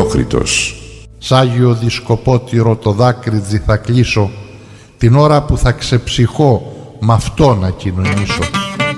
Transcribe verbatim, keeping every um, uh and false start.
Θεόκριτος. Σ' Άγιο Δισκοπότηρο το δάκρυτζι θα κλείσω, την ώρα που θα ξεψυχώ μ' αυτό να κοινωνήσω.